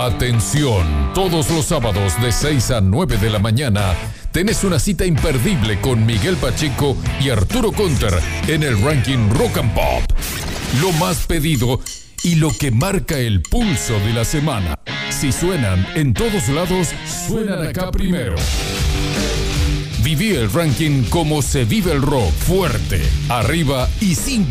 Atención, todos los sábados de 6 a 9 de la mañana tenés una cita imperdible con Miguel Pacheco y Arturo Conter en el ranking Rock and Pop. Lo más pedido y lo que marca el pulso de la semana. Si suenan en todos lados, suenan acá primero. Viví el ranking como se vive el rock, fuerte, arriba y sin